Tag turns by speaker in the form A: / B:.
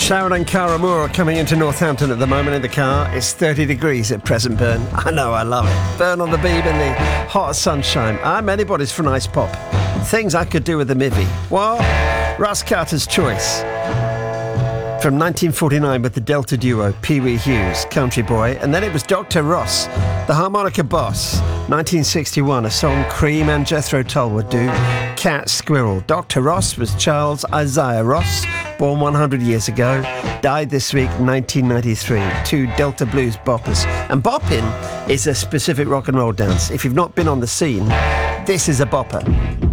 A: Sharon and Cara Moore are coming into Northampton at the moment in the car. It's 30 degrees at present, Burn. I know, I love it. Burn on the beam in the hot sunshine. I'm anybody's for an ice pop. Things I could do with a Mivvy. What? Russ Carter's Choice. From 1949 with the Delta duo, Pee Wee Hughes, Country Boy. And then it was Dr. Ross, the harmonica boss. 1961, a song Cream and Jethro Tull would do. Cat Squirrel. Dr. Ross was Charles Isaiah Ross, born 100 years ago. Died this week, 1993. Two Delta Blues boppers. And bopping is a specific rock and roll dance. If you've not been on the scene, this is a bopper.